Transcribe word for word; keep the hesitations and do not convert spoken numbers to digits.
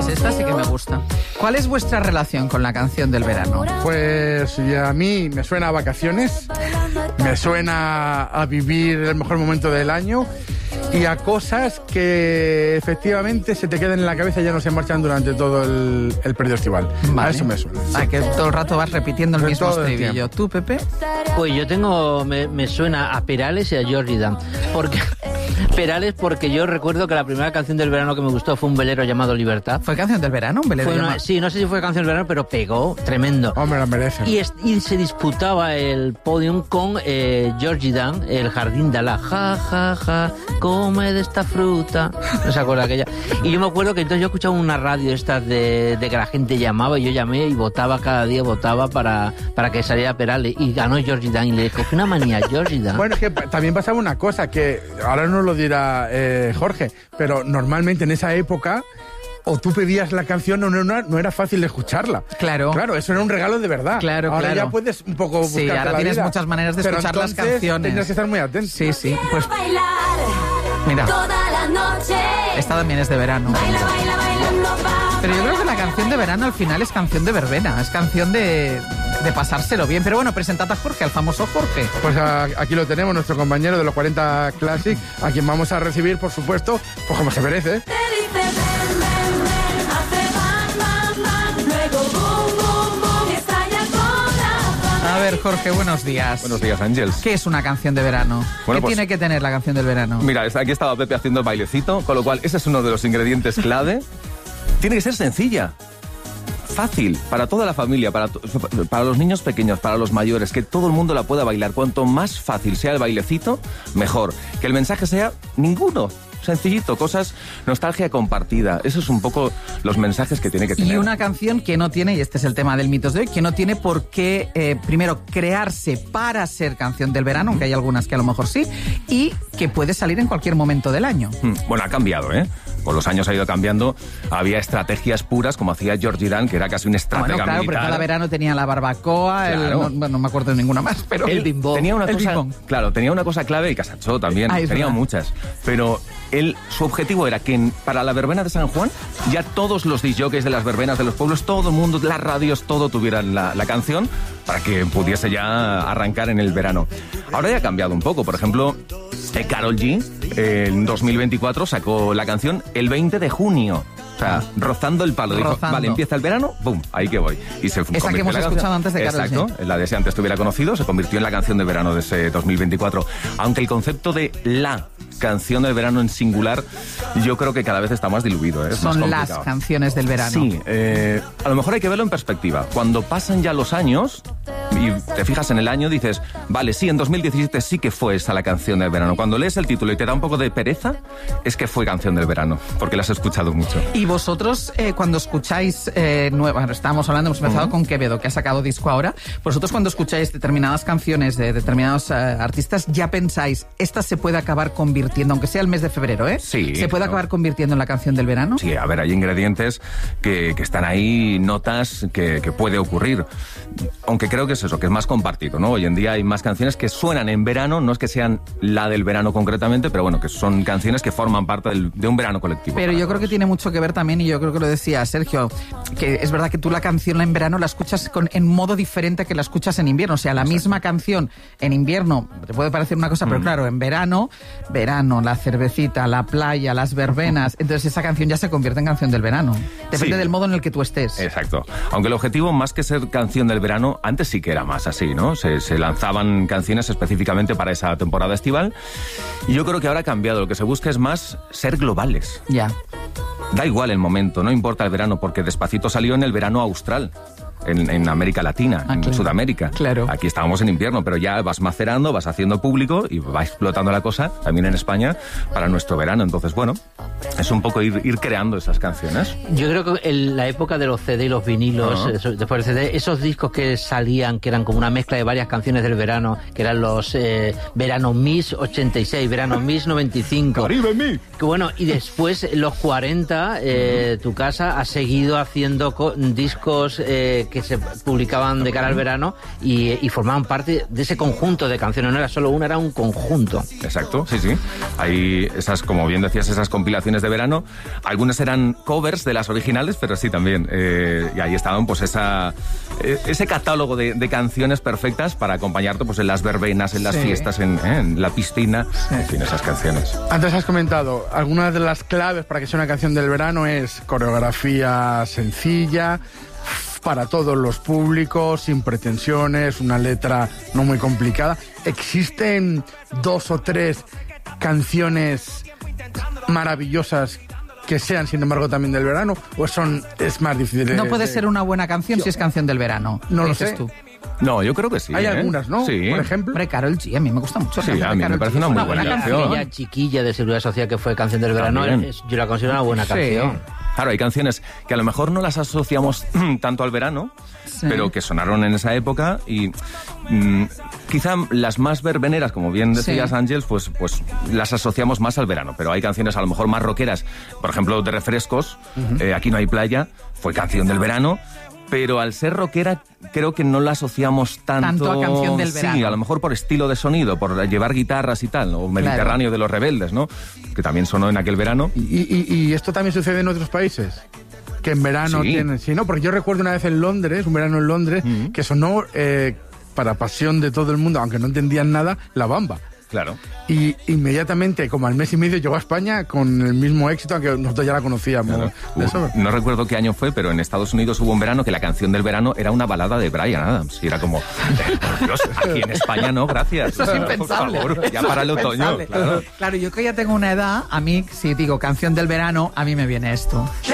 Ostras, esta sí que me gusta. ¿Cuál es vuestra relación con la canción del verano? Pues a mí me suena a vacaciones, me suena a vivir el mejor momento del año y a cosas que efectivamente se te queden en la cabeza y ya no se marchan durante todo el, el periodo estival. Vale. A eso me suena. Ah, que todo el rato vas repitiendo el De mismo todo el estribillo. tiempo. ¿Tú, Pepe? Pues yo tengo, me, me suena a Perales y a Jordi Dan. Porque, Perales porque yo recuerdo que la primera canción del verano que me gustó fue un velero llamado Libertad. ¿Fue canción del verano? ¿Un velero Fue una- llamado? sí, no sé si fue canción del verano, pero pegó tremendo. Hombre, la merecen. Y, es- y se disputaba el podium con eh, Georgie Dan, el jardín de Alá. Ja, ja, ja, come de esta fruta. No se acuerda aquella. Y yo me acuerdo que entonces yo escuchaba una radio estas de, de que la gente llamaba y yo llamé y votaba cada día, votaba para, para que saliera Perales. Y ganó Georgie Dan y le cogí una manía a Georgie Dan. Bueno, es que pa- también pasaba una cosa que ahora no lo dirá eh, Jorge, pero normalmente en esa época o tú pedías la canción o no, no, no era fácil de escucharla. Claro. Claro, eso era un regalo de verdad. Claro, ahora claro. ya puedes un poco buscarte Sí, ahora la tienes vida. muchas maneras de Pero escuchar las entonces canciones. Tienes que estar muy atento. Sí, sí. Pues Bailar mira, toda la noche. esta también es de verano. Baila, baila, bailando va. Pero yo creo que la canción de verano al final es canción de verbena, es canción de, de pasárselo bien. Pero bueno, presentad a Jorge, al famoso Jorge. Pues a- aquí lo tenemos, nuestro compañero de los cuarenta Classic, a quien vamos a recibir, por supuesto, pues como se merece. Te dice ven, ven, ven, hace bam, bam, bam, luego boom, boom, boom, y estalla con la fama. A ver, Jorge, buenos días. Buenos días, Ángels. ¿Qué es una canción de verano? Bueno, ¿Qué pues- tiene que tener la canción del verano? Mira, está- aquí estaba Pepe haciendo el bailecito, con lo cual ese es uno de los ingredientes clave. Tiene que ser sencilla, fácil, para toda la familia, para, to- para los niños pequeños, para los mayores, que todo el mundo la pueda bailar. Cuanto más fácil sea el bailecito, mejor. Que el mensaje sea ninguno. Sencillito, cosas, nostalgia compartida. Esos son un poco los mensajes que tiene que tener. Y una canción que no tiene, y este es el tema del mitos de hoy, que no tiene por qué, eh, primero, crearse para ser canción del verano, aunque hay algunas que a lo mejor sí, y que puede salir en cualquier momento del año. Mm, Bueno, ha cambiado, ¿eh? Con los años ha ido cambiando. Había estrategias puras, como hacía Georgie Dan, que era casi un Ah, estratega bueno, claro, militar. pero cada verano tenía la barbacoa, el- Claro. no, bueno, no me acuerdo de ninguna más, pero... Él tenía una el cosa, bing-bong. claro, tenía una cosa clave, el Casachó también, Ah, es tenía verdad. muchas, pero él, su objetivo era que en- para la verbena de San Juan, ya todos los disjockeys de las verbenas de los pueblos, todo el mundo, las radios, todo tuvieran la, la canción para que pudiese ya arrancar en el verano. Ahora ya ha cambiado un poco, por ejemplo, eh, Karol G eh, en dos mil veinticuatro sacó la canción el veinte de junio. O sea, rozando el palo. Dijo, Rozando. vale, empieza el verano, ¡pum! Ahí que voy. Y se Esa que convirtió hemos en la escuchado canción. antes de Karol G. Exacto, la de ese antes tuviera conocido, se convirtió en la canción de verano de ese dos mil veinticuatro. Aunque el concepto de la canción del verano en singular, yo creo que cada vez está más diluido. ¿eh? Es más Son las complicado. canciones del verano. Sí, eh, a lo mejor hay que verlo en perspectiva. Cuando pasan ya los años y te fijas en el año, dices, vale, sí, en dos mil diecisiete sí que fue esa la canción del verano. Cuando lees el título y te da un poco de pereza, es que fue canción del verano, porque la has escuchado mucho. Y vosotros, eh, cuando escucháis eh, nuevas, estábamos hablando, hemos empezado con Quevedo, que ha sacado disco ahora, vosotros cuando escucháis determinadas canciones de determinados eh, artistas, ya pensáis, esta se puede acabar convirtiendo, aunque sea el mes de febrero, ¿eh? Sí, ¿Se puede no. acabar convirtiendo en la canción del verano? Sí, a ver, hay ingredientes que, que están ahí, notas que, que puede ocurrir. Aunque creo que es eso, que es más compartido, ¿no? Hoy en día hay más canciones que suenan en verano, no es que sean la del verano concretamente, pero bueno, que son canciones que forman parte del- de un verano colectivo. Pero para yo creo que todos. tiene mucho que ver también, y yo creo que lo decía Sergio, que es verdad que tú la canción en verano la escuchas con, en modo diferente que la escuchas en invierno. O sea, la misma canción en invierno te puede parecer una cosa, pero claro, en verano, verano, la cervecita, la playa, las verbenas, entonces esa canción ya se convierte en canción del verano. Depende Sí. del modo en el que tú estés. Exacto. Aunque el objetivo, más que ser canción del verano, antes sí que era más así, ¿no? Se, se lanzaban canciones específicamente para esa temporada estival. Y yo creo que ahora ha cambiado. Lo que se busca es más ser globales. Ya. Da igual el momento, no importa el verano, porque Despacito salió en el verano austral. En, en América Latina, Ah, en claro. Sudamérica. Claro. Aquí estábamos en invierno, pero ya vas macerando, vas haciendo público y va explotando la cosa, también en España, para nuestro verano. Entonces, bueno, es un poco ir, ir creando esas canciones. Yo creo que en la época de los C D y los vinilos, Ajá. eso- después del C D, esos discos que salían, que eran como una mezcla de varias canciones del verano, que eran los eh, Verano Miss ochenta y seis, Verano Miss noventa y cinco. ¡Caribe en mí! Que bueno, y después los cuarenta, eh, tu casa ha seguido haciendo co- discos eh, que se publicaban de cara al verano y, y formaban parte de ese conjunto de canciones, no era solo una, era un conjunto. Exacto, sí, sí. Hay esas, como bien decías, esas compilaciones de verano. Algunas eran covers de las originales, pero sí también. Eh, y ahí estaban pues esa, eh, ese catálogo de, de canciones perfectas para acompañarte pues en las verbenas, en las Sí. fiestas, en, eh, en la piscina, Sí. en fin, esas canciones. Antes has comentado, algunas de las claves para que sea una canción del verano es coreografía sencilla, para todos los públicos, sin pretensiones, una letra no muy complicada. ¿Existen dos o tres canciones maravillosas que sean, sin embargo, también del verano? ¿O son, es más difícil de- No puede de- ser una buena canción si es canción del verano. No lo dices sé. tú. No, yo creo que sí. Hay ¿eh? algunas, ¿no? Sí. Por ejemplo. Hombre, Karol G, a mí me gusta mucho. la Sí, canción a de mí me Karol parece G. una Es muy buena canción. Aquella chiquilla de Seguridad Social que fue canción del verano, También. es- yo la considero una buena Sí. canción. Claro, hay canciones que a lo mejor no las asociamos tanto al verano, Sí. pero que sonaron en esa época y mm, quizá las más verbeneras, como bien decías, Sí. Ángels, pues, pues las asociamos más al verano, pero hay canciones a lo mejor más rockeras, por ejemplo, de Refrescos, eh, Aquí no hay playa, fue canción del verano, pero al ser rockera creo que no la asociamos tanto... Tanto a canción del Sí, verano. a lo mejor por estilo de sonido, por llevar guitarras y tal, o Mediterráneo de los Rebeldes, ¿no? Que también sonó en aquel verano. ¿Y, y- y esto también sucede en otros países? Que en verano Sí. tienen... Sí, no, porque yo recuerdo una vez en Londres, un verano en Londres, que sonó eh, para pasión de todo el mundo, aunque no entendían nada, La Bamba. Claro. Y inmediatamente, como al mes y medio, llegó a España con el mismo éxito, aunque nosotros ya la conocíamos. Claro. De Uh, eso. no recuerdo qué año fue, pero en Estados Unidos hubo un verano que la canción del verano era una balada de Bryan Adams. Y era como, eh, por Dios, aquí en España no, gracias. Eso es impensable. Por favor, ya Eso para es el otoño. impensable. Claro. Claro, yo que ya tengo una edad, a mí, si digo canción del verano, a mí me viene esto. Que